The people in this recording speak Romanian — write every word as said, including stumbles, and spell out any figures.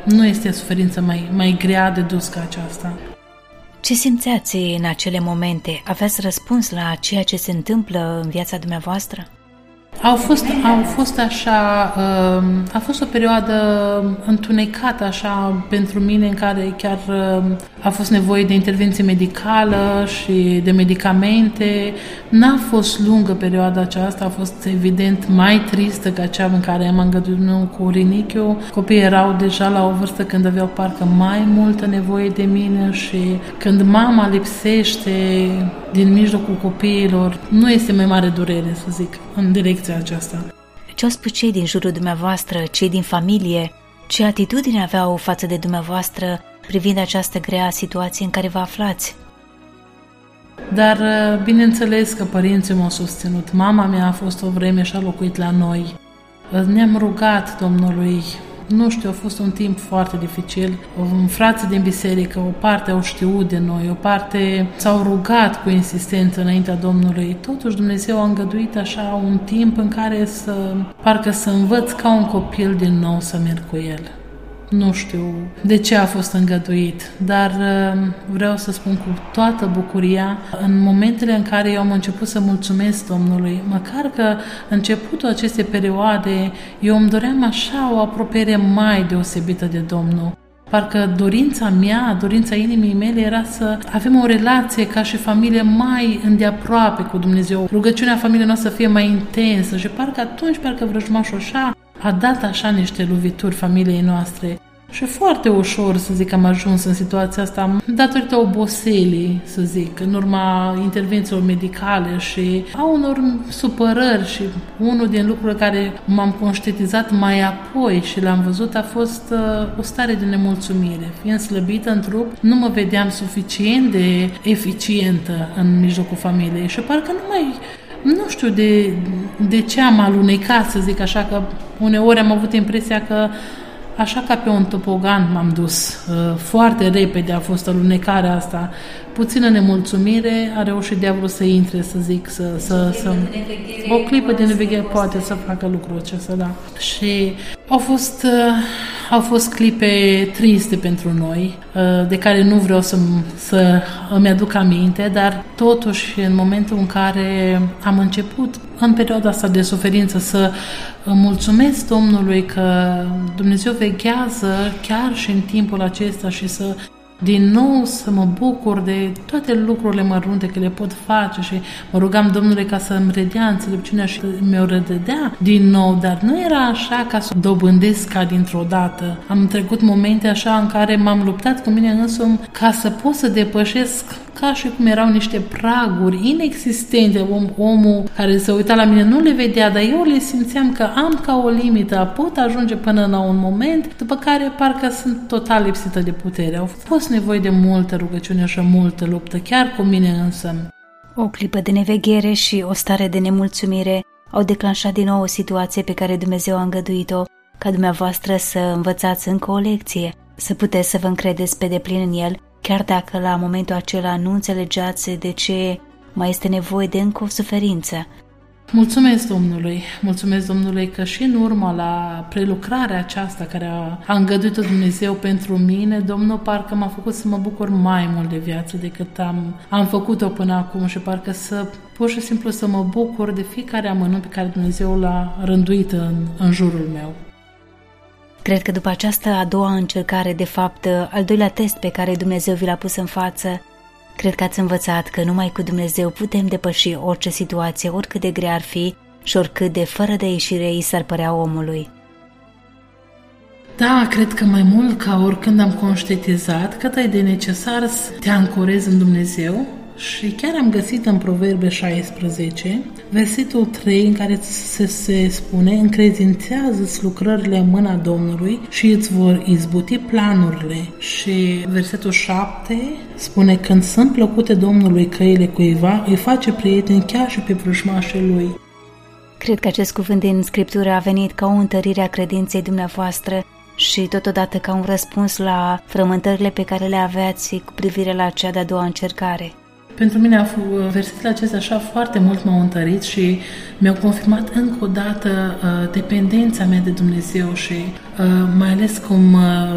nu este suferință mai, mai grea de dus ca aceasta. Ce simțeați în acele momente? Aveați răspuns la ceea ce se întâmplă în viața dumneavoastră? Au fost, au fost așa, a fost o perioadă întunecată așa pentru mine, în care chiar a fost nevoie de intervenție medicală și de medicamente. N-a fost lungă perioada aceasta, a fost evident mai tristă ca cea în care am îngăduit cu rinichiul. Copiii erau deja la o vârstă când aveau parcă mai multă nevoie de mine și când mama lipsește din mijlocul copiilor, nu este mai mare durere, să zic, în direcția aceasta. Ce au spus cei din jurul dumneavoastră, cei din familie? Ce atitudine aveau față de dumneavoastră privind această grea situație în care vă aflați? Dar bineînțeles că părinții m-au susținut. Mama mea a fost o vreme și a locuit la noi. Ne-am rugat Domnului. Nu știu, a fost un timp foarte dificil. Frații din biserică, o parte au știut de noi, o parte s-au rugat cu insistență înaintea Domnului. Totuși Dumnezeu a îngăduit așa un timp în care să, parcă să învăț ca un copil din nou să merg cu El. Nu știu de ce a fost îngăduit, dar vreau să spun cu toată bucuria, în momentele în care eu am început să mulțumesc Domnului, măcar că începutul acestei perioade, eu îmi doream așa o apropiere mai deosebită de Domnul. Parcă dorința mea, dorința inimii mele era să avem o relație ca și familie mai îndeaproape cu Dumnezeu. Rugăciunea familiei noastre să fie mai intensă și parcă atunci, parcă vrăjmașul așa a dat așa niște lovituri familiei noastre. Și foarte ușor, să zic, am ajuns în situația asta, datorită oboselii, să zic, în urma intervențiilor medicale și a unor supărări. Și unul din lucrurile care m-am conștientizat mai apoi și l-am văzut a fost uh, o stare de nemulțumire. Fiind slăbită în trup, nu mă vedeam suficient de eficientă în mijlocul familiei și parcă nu mai... Nu știu de, de ce am alunecat, să zic așa, că uneori am avut impresia că așa ca pe un topogan m-am dus. Foarte repede a fost alunecarea asta. Puțină nemulțumire, a reușit diavolul să intre, să zic, să... să, să o clipă de neveghere poate să facă lucrul acesta, da. Și au fost, au fost clipe triste pentru noi, de care nu vreau să, să îmi aduc aminte, dar totuși în momentul în care am început în perioada asta de suferință să mulțumesc Domnului că Dumnezeu veghează chiar și în timpul acesta și să din nou să mă bucur de toate lucrurile mărunte că le pot face și mă rugam Domnului ca să-mi redea înțelepciunea și mi-o redădea din nou, dar nu era așa ca să o dobândesc ca dintr-o dată. Am trecut momente așa în care m-am luptat cu mine însumi ca să pot să depășesc ca și cum erau niște praguri inexistente. Om, omul care se uita la mine nu le vedea, dar eu le simțeam că am ca o limită, pot ajunge până la un moment, după care parcă sunt total lipsită de putere. Au fost nevoie de multă rugăciune și multă luptă, chiar cu mine însă. O clipă de neveghere și o stare de nemulțumire au declanșat din nou o situație pe care Dumnezeu a îngăduit-o ca dumneavoastră să învățați încă o lecție, să puteți să vă încredeți pe deplin în El, chiar dacă la momentul acela nu înțelegeați de ce mai este nevoie de încă o suferință. Mulțumesc Domnului, mulțumesc Domnului că și în urma la prelucrarea aceasta care a, a îngăduit-o Dumnezeu pentru mine, Domnul parcă m-a făcut să mă bucur mai mult de viață decât am, am făcut-o până acum și parcă să pur și simplu să mă bucur de fiecare amănunt pe care Dumnezeu l-a rânduit în, în jurul meu. Cred că după această a doua încercare, de fapt, al doilea test pe care Dumnezeu vi l-a pus în față, cred că ați învățat că numai cu Dumnezeu putem depăși orice situație, oricât de grea ar fi și oricât de fără de ieșire îi s-ar părea omului. Da, cred că mai mult ca oricând am conștientizat cât e de necesar să te ancorezi în Dumnezeu. Și chiar am găsit în Proverbe șaisprezece, versetul trei, în care se, se spune: încredințează-ți lucrările în mâna Domnului și îți vor izbuti planurile. Și versetul șapte spune: când sunt plăcute Domnului căile cuiva, îi face prieteni chiar și pe vrăjmașii lui. Cred că acest cuvânt din Scriptură a venit ca o întărire a credinței dumneavoastră și totodată ca un răspuns la frământările pe care le aveați cu privire la cea de-a doua încercare. Pentru mine versetele acestea așa foarte mult m-au întărit și mi-au confirmat încă o dată uh, dependența mea de Dumnezeu și uh, mai ales cum uh,